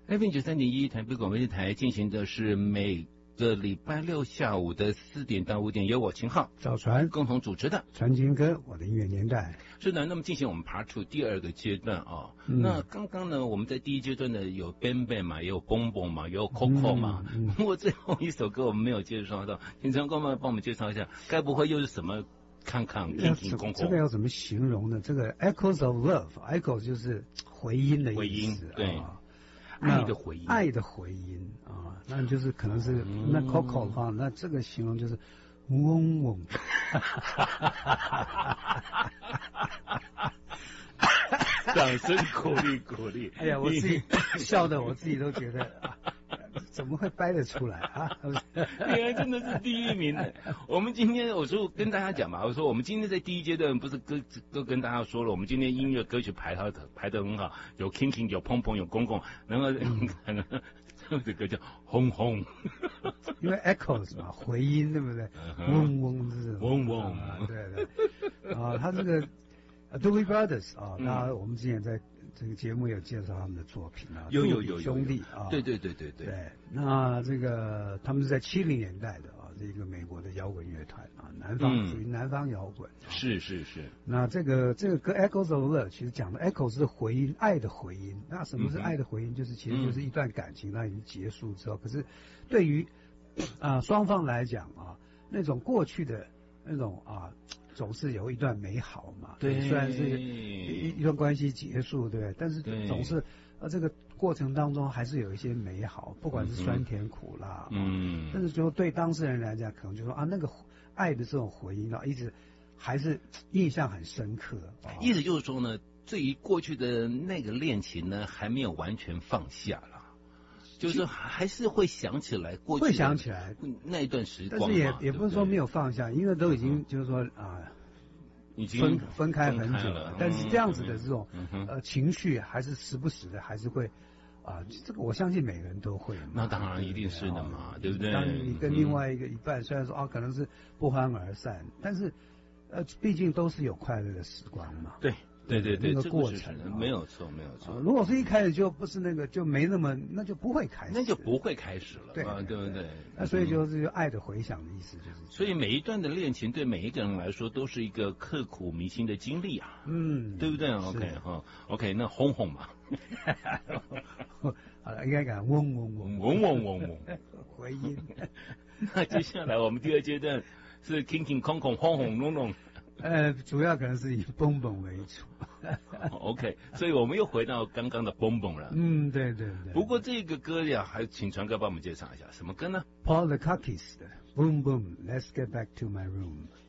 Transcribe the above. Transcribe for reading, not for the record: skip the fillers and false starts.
FM93.1台北广播电台进行的是每个礼拜六下午的4点到5点，由我秦昊、 赵传共同主持的传情歌，我的音乐年代。 是的，那么进行我们 Part 2第二个阶段啊。那刚刚呢，我们在第一阶段呢有 Bang Bang 嘛，也有 Boom Boom 嘛，也有 Coco 嘛。不过最后一首歌我们没有介绍到，请陈光帮我们介绍一下，该不会又是什么？看看这个要怎么形容呢？这个 Echoes of Love，Echo 就是回音的意思， 回音对。 爱的回音啊，那就是可能是那 Coco 的话，那这个形容就是嗡嗡。 掌声鼓励。 哎呀，我自己笑的，我自己都觉得怎么会掰得出来啊？ 原来真的是第一名。我们今天我说跟大家讲嘛，我说我们今天在第一阶段不是都跟大家说了，我们今天音乐歌曲排得很好，有 King 有砰砰有公公，然后这个歌叫轰轰， 因为 echoes 嘛，回音对不对？嗡嗡是嗡嗡， 对啊，他这个 Doobie Brothers 啊，那我们之前在这个节目有介绍他们的作品啊， 有兄弟啊， 对。 那这个他们是在70年代的啊，这个美国的摇滚乐团啊，属于南方摇滚。 是。 那这个歌 Echoes of Love 其实讲的 echo 是回音，爱的回音。那什么是爱的回音？就是其实就是一段感情，它已经结束之后，可是对于双方来讲啊，那种过去的那种总是有一段美好嘛， 对， 虽然是一段关系结束，对，但是总是这个过程当中还是有一些美好，不管是酸甜苦辣，但是就对当事人来讲，可能就说那个爱的这种回音一直还是印象很深刻。 意思就是说呢，对于过去的那个恋情呢，还没有完全放下了。就是还是会想起来过去， 会想起来那一段时光， 但是也不是说没有放下，因为都已经就是说已经分开很久了，但是这样子的这种情绪还是时不时的还是会这个我相信每个人都会。 那当然一定是的嘛，对不对？ 当你跟另外一半虽然说可能是不欢而散，但是毕竟都是有快乐的时光嘛。 对， 那个过程没有错。 如果是一开始就不是那个，就没那就不会开始， 那就不会开始了，对不对？ 那所以就是爱的回响的意思，就是。 所以每一段的恋情对每一个人来说都是一个刻骨铭心的经历啊，对不对 ？OK 那轰轰嘛， 好了，应该讲嗡嗡回音。 那接下来我们第二阶段是 King 空轰轰隆隆。 主要可能是以蹦蹦为主。 OK， 所以我们又回到刚刚的蹦蹦了。 对。 不过这个歌呀，还请传哥帮我们介绍一下，什么歌呢？ Paul the Cookies 的 Boom Boom，Let's Get Back to My Room。